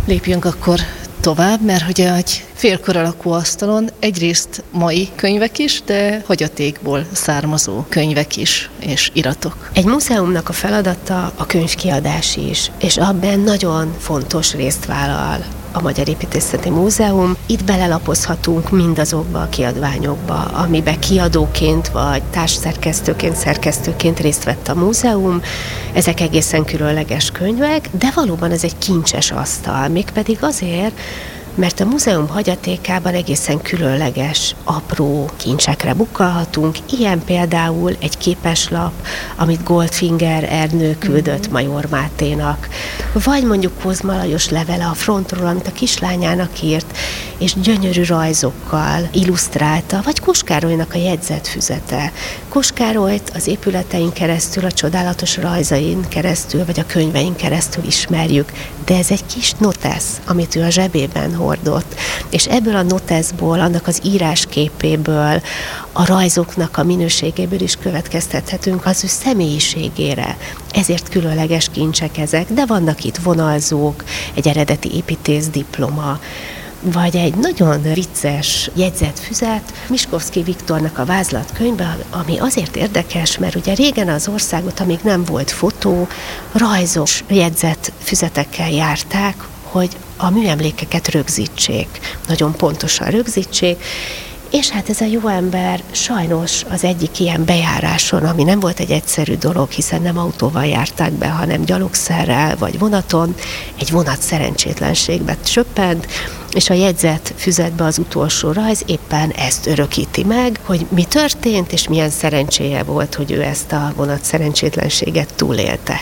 Lépjünk akkor tovább, mert hogy egy félkör alakú asztalon egyrészt mai könyvek is, de hagyatékból származó könyvek is, és iratok. Egy múzeumnak a feladata a könyvkiadás is, és abban nagyon fontos részt vállal a Magyar Építészeti Múzeum. Itt belelapozhatunk mindazokba a kiadványokba, amiben kiadóként vagy társszerkesztőként, szerkesztőként részt vett a múzeum. Ezek egészen különleges könyvek, de valóban ez egy kincses asztal, mégpedig azért, mert a múzeum hagyatékában egészen különleges, apró kincsekre bukkalhatunk. Ilyen például egy képeslap, amit Goldfinger Ernő küldött Major Máténak, vagy mondjuk Kozma Lajos levele a frontról, amit a kislányának írt, és gyönyörű rajzokkal illusztrálta, vagy Koskárolynak a jegyzetfüzete. Koskárolyt az épületein keresztül, a csodálatos rajzain keresztül, vagy a könyvein keresztül ismerjük, de ez egy kis notesz, amit ő a zsebében hordott. És ebből a noteszból, annak az írásképéből, a rajzoknak a minőségéből is következtethetünk az ő személyiségére. Ezért különleges kincsek ezek, de vannak itt vonalzók, egy eredeti építészdiploma, vagy egy nagyon vicces jegyzetfüzet Miskovszky Viktornak a vázlatkönyve, ami azért érdekes, mert ugye régen az országot, amíg nem volt fotó, rajzos jegyzetfüzetekkel járták, hogy a műemlékeket rögzítsék, nagyon pontosan rögzítsék, és hát ez a jó ember sajnos az egyik ilyen bejáráson, ami nem volt egy egyszerű dolog, hiszen nem autóval járták be, hanem gyalogszerrel vagy vonaton, egy vonat szerencsétlenségbe söppent, és a jegyzett füzetbe az utolsó rajz éppen ezt örökíti meg, hogy mi történt, és milyen szerencséje volt, hogy ő ezt a vonat szerencsétlenséget túlélte.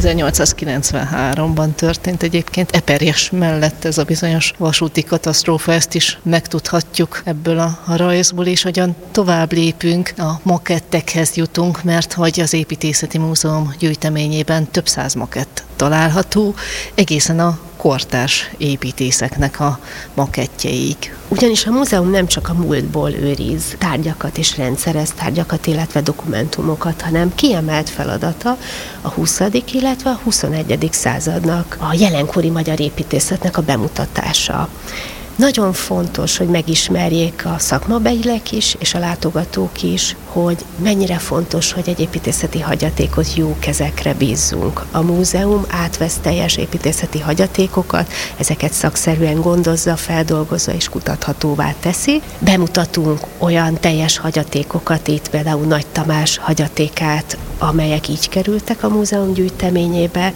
1893-ban történt egyébként Eperjes mellett ez a bizonyos vasúti katasztrófa, ezt is megtudhatjuk ebből a rajzból, és hogyan tovább lépünk, a makettekhez jutunk, mert hogy az Építészeti Múzeum gyűjteményében több száz makett található, egészen a kortárs építészeknek a makettjeig. Ugyanis a múzeum nem csak a múltból őriz tárgyakat és rendszerez tárgyakat, illetve dokumentumokat, hanem kiemelt feladata a 20., illetve a 21. századnak, a jelenkori magyar építészetnek a bemutatása. Nagyon fontos, hogy megismerjék a szakmabeliek is, és a látogatók is, hogy mennyire fontos, hogy egy építészeti hagyatékot jó kezekre bízzunk. A múzeum átvesz teljes építészeti hagyatékokat, ezeket szakszerűen gondozza, feldolgozza és kutathatóvá teszi. Bemutatunk olyan teljes hagyatékokat, itt például Nagy Tamás hagyatékát, amelyek így kerültek a múzeum gyűjteményébe,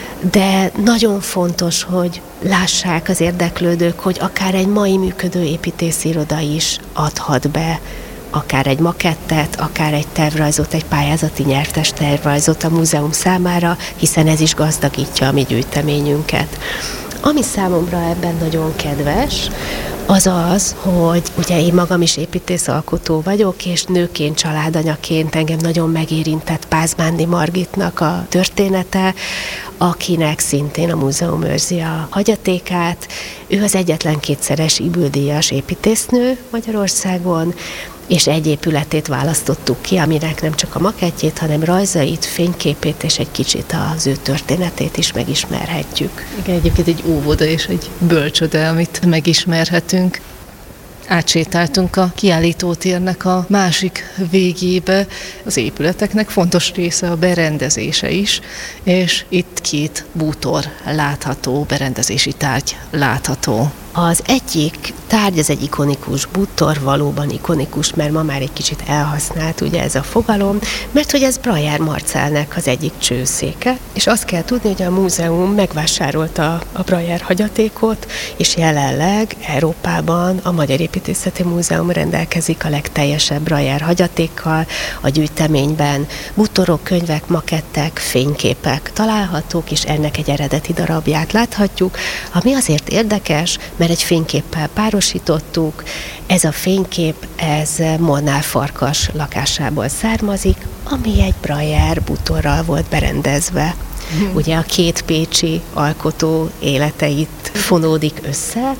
de nagyon fontos, hogy lássák az érdeklődők, hogy akár egy mai működő építésziroda is adhat be akár egy makettet, akár egy tervrajzot, egy pályázati nyertes tervrajzot a múzeum számára, hiszen ez is gazdagítja a mi gyűjteményünket. Ami számomra ebben nagyon kedves, az az, hogy ugye én magam is építészalkotó vagyok, és nőként, családanyaként engem nagyon megérintett Pázmándi Margitnak a története, akinek szintén a múzeum őrzi a hagyatékát. Ő az egyetlen kétszeres Ybl-díjas építésznő Magyarországon, és egy épületét választottuk ki, aminek nem csak a makettjét, hanem rajzait, fényképét és egy kicsit az ő történetét is megismerhetjük. Igen, egyébként egy óvoda és egy bölcsöde, amit megismerhetünk. Átsétáltunk a kiállítótérnek a másik végébe. Az épületeknek fontos része a berendezése is, és itt két bútor látható, berendezési tárgy látható. Az egyik tárgy, ez egy ikonikus bútor, valóban ikonikus, mert ma már egy kicsit elhasznált ugye ez a fogalom, mert hogy ez Brajer Marcelnek az egyik csőszéke, és azt kell tudni, hogy a múzeum megvásárolta a Brajer hagyatékot, és jelenleg Európában a Magyar Építészeti Múzeum rendelkezik a legteljesebb Brajer hagyatékkal, a gyűjteményben bútorok, könyvek, makettek, fényképek találhatók, és ennek egy eredeti darabját láthatjuk, ami azért érdekes, mert egy fényképpel párosítottuk. Ez a fénykép, ez Molnár Farkas lakásából származik, ami egy Brajer bútorral volt berendezve. Ugye a két pécsi alkotó élete itt fonódik össze,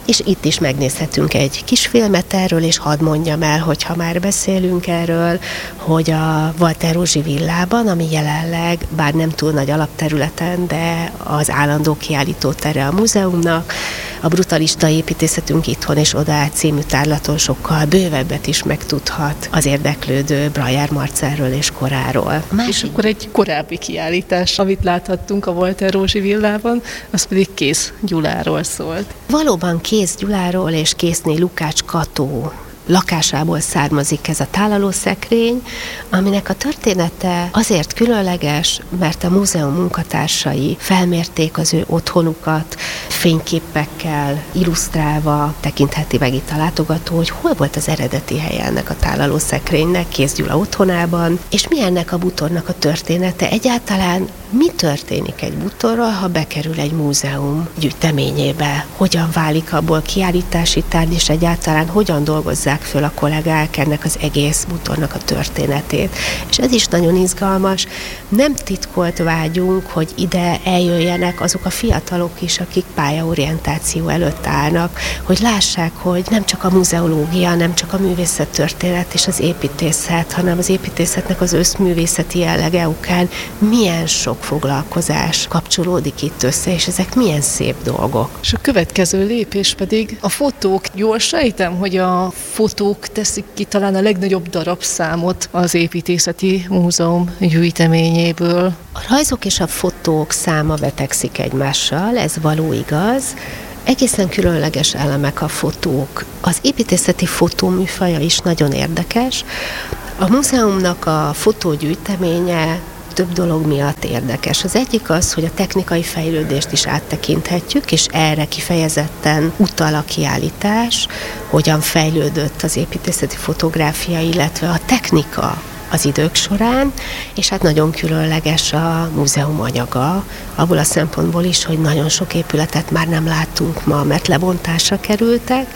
és itt is megnézhetünk egy kis filmet erről, és hadd mondjam el, hogyha már beszélünk erről, hogy a Walter Rózsi villában, ami jelenleg, bár nem túl nagy alapterületen, de az állandó kiállítótere a múzeumnak, a Brutalista építészetünk itthon és odaát című tárlaton sokkal bővebbet is megtudhat az érdeklődő Brajer Marcelről és koráról. És akkor egy korábbi kiállítás, amit láthattunk a Walter Rózsi villában, az pedig Kész Gyuláról szólt. Valóban Kész Gyuláról és Készné Lukács Kató lakásából származik ez a tálalószekrény, aminek a története azért különleges, mert a múzeum munkatársai felmérték az ő otthonukat, fényképekkel illusztrálva tekintheti meg itt a látogató, hogy hol volt az eredeti helye ennek a tálalószekrénynek, Kész Gyula otthonában, és mi ennek a bútornak a története. Egyáltalán mi történik egy bútorral, ha bekerül egy múzeum gyűjteményébe? Hogyan válik abból kiállítási tárgy, és egyáltalán hogyan dolgozzák föl a kollégák ennek az egész bútornak a történetét. És ez is nagyon izgalmas. Nem titkolt vágyunk, hogy ide eljöjjenek azok a fiatalok is, akik pályaorientáció előtt állnak, hogy lássák, hogy nem csak a muzeológia, nem csak a művészettörténet és az építészet, hanem az építészetnek az összművészeti jellege okán milyen sok foglalkozás kapcsolódik itt össze, és ezek milyen szép dolgok. És a következő lépés pedig a fotók. Jól sejtem, hogy a fotók teszik ki talán a legnagyobb darabszámot az építészeti múzeum gyűjteményéből. A rajzok és a fotók száma vetekszik egymással, ez való igaz. Egészen különleges elemek a fotók. Az építészeti fotóműfaja is nagyon érdekes. A múzeumnak a fotógyűjteménye több dolog miatt érdekes. Az egyik az, hogy a technikai fejlődést is áttekinthetjük, és erre kifejezetten utal a kiállítás, hogyan fejlődött az építészeti fotográfia, illetve a technika az idők során, és hát nagyon különleges a múzeum anyaga, abból a szempontból is, hogy nagyon sok épületet már nem láttunk ma, mert lebontásra kerültek,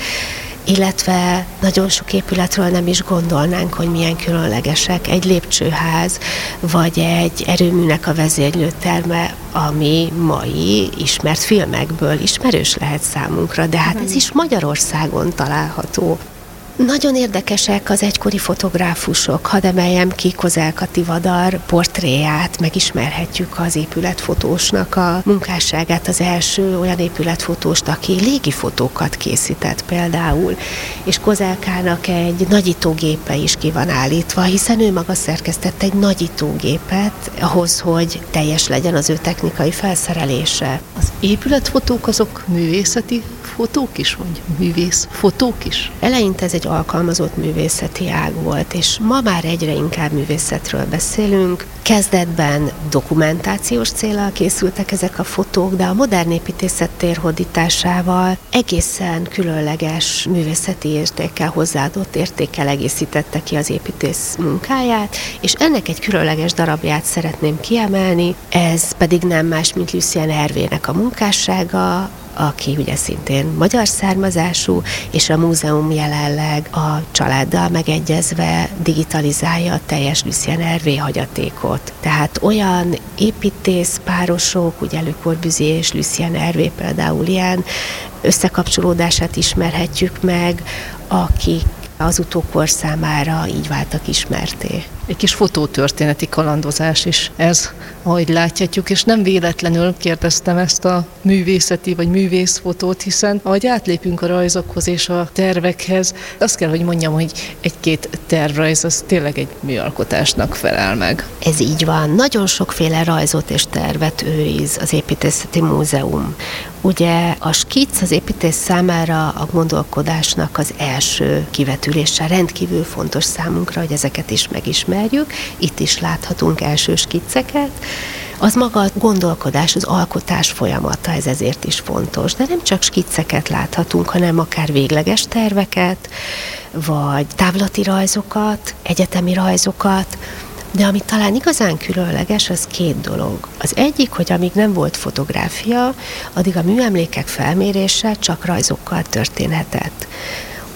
illetve nagyon sok épületről nem is gondolnánk, hogy milyen különlegesek. Egy lépcsőház, vagy egy erőműnek a vezérlőterme, ami mai ismert filmekből ismerős lehet számunkra, de hát ez is Magyarországon található. Nagyon érdekesek az egykori fotográfusok. Hadd emeljem ki Kozelka Tivadar portréját, megismerhetjük az épületfotósnak a munkásságát, az első olyan épületfotóst, aki légifotókat készített például, és Kozelkának egy nagyítógépe is ki van állítva, hiszen ő maga szerkesztett egy nagyítógépet ahhoz, hogy teljes legyen az ő technikai felszerelése. Az épületfotók azok művészeti fotók is, vagy művész fotók is? Eleinte ez egy alkalmazott művészeti ág volt, és ma már egyre inkább művészetről beszélünk. Kezdetben dokumentációs céllal készültek ezek a fotók, de a modern építészet térhódításával egészen különleges művészeti értékkel, hozzáadott értékkel egészítette ki az építész munkáját, és ennek egy különleges darabját szeretném kiemelni, ez pedig nem más, mint Lucien Hervének a munkássága, aki ugye szintén magyar származású, és a múzeum jelenleg a családdal megegyezve digitalizálja a teljes Lucien Hervé hagyatékot. Tehát olyan építészpárosok, ugye Le Corbusier és Lucien Hervé például ilyen összekapcsolódását ismerhetjük meg, akik az utókor számára így váltak ismerté. Egy kis fotótörténeti kalandozás is ez, ahogy láthatjuk, és nem véletlenül kérdeztem ezt a művészeti vagy művészfotót, hiszen ahogy átlépünk a rajzokhoz és a tervekhez, azt kell, hogy mondjam, hogy egy-két tervrajz az tényleg egy műalkotásnak felel meg. Ez így van. Nagyon sokféle rajzot és tervet őriz az Építészeti Múzeum. Ugye a skic az építész számára a gondolkodásnak az első kivetülése, rendkívül fontos számunkra, hogy ezeket is megismerjük. Itt is láthatunk első skicceket. Az maga a gondolkodás, az alkotás folyamata, ez ezért is fontos. De nem csak skicceket láthatunk, hanem akár végleges terveket, vagy távlati rajzokat, egyetemi rajzokat. De ami talán igazán különleges, az két dolog. Az egyik, hogy amíg nem volt fotográfia, addig a műemlékek felmérése csak rajzokkal történhetett.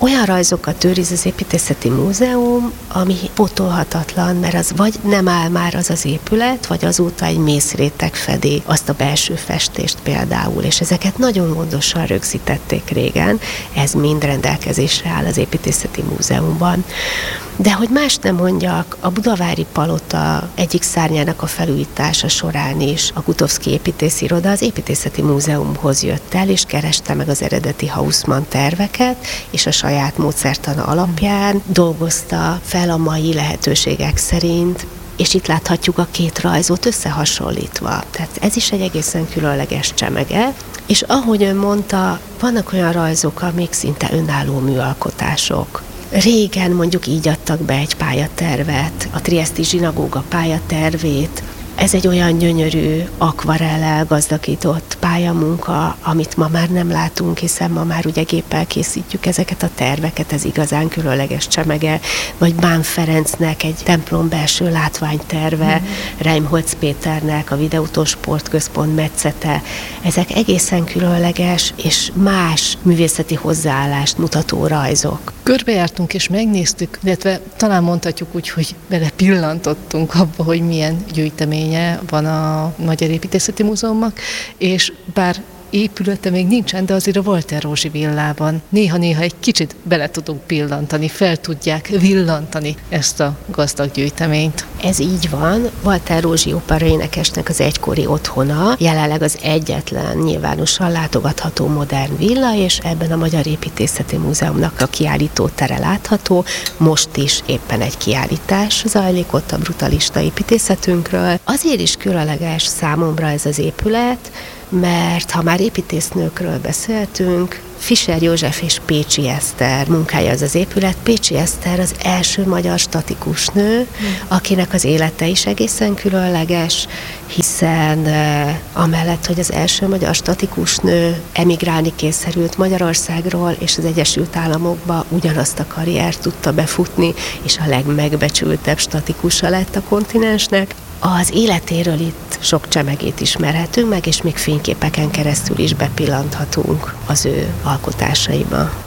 Olyan rajzokat őriz az Építészeti Múzeum, ami pótolhatatlan, mert az vagy nem áll már az az épület, vagy azóta egy mészréteg fedi azt a belső festést például, és ezeket nagyon gondosan rögzítették régen, ez mind rendelkezésre áll az Építészeti Múzeumban. De hogy más nem mondjak, a Budavári Palota egyik szárnyának a felújítása során is a Gutovszky építésziroda az Építészeti Múzeumhoz jött el, és kereste meg az eredeti Haussmann terveket, és a saját módszertana alapján dolgozta fel a mai lehetőségek szerint, és itt láthatjuk a két rajzot összehasonlítva. Tehát ez is egy egészen különleges csemege, és ahogy ön mondta, vannak olyan rajzok, amik szinte önálló műalkotások. Régen mondjuk így adtak be egy pályatervet, a trieszti zsinagóga pályatervét. Ez egy olyan gyönyörű, akvarellel gazdagított pályamunka, amit ma már nem látunk, hiszen ma már ugye géppel készítjük ezeket a terveket, ez igazán különleges csemege. Vagy Bán Ferencnek egy templom belső látványterve, Reimholz Péternek a Videótól Sportközpont metszete. Ezek egészen különleges és más művészeti hozzáállást mutató rajzok. Körbejártunk és megnéztük, illetve talán mondhatjuk úgy, hogy belepillantottunk abba, hogy milyen gyűjteménye van a Magyar Építészeti Múzeumnak, és bár épülete még nincsen, de azért a Walter Rózsi villában néha-néha egy kicsit bele tudunk pillantani, fel tudják villantani ezt a gazdag gyűjteményt. Ez így van. Walter Rózsi operaénekesnek az egykori otthona, jelenleg az egyetlen nyilvánosan látogatható modern villa, és ebben a Magyar Építészeti Múzeumnak a kiállítótere látható. Most is éppen egy kiállítás zajlik ott a brutalista építészetünkről. Azért is különleges számomra ez az épület, mert ha már építésznőkről beszéltünk, Fischer József és Pécsi Eszter munkája az az épület. Pécsi Eszter az első magyar statikus nő, akinek az élete is egészen különleges, hiszen amellett, hogy az első magyar statikus nő emigrálni kényszerült Magyarországról és az Egyesült Államokba, ugyanazt a karriert tudta befutni, és a legmegbecsültebb statikusa lett a kontinensnek. Az életéről itt sok csemegét ismerhetünk meg, és még fényképeken keresztül is bepillanthatunk az ő alkotásaiba.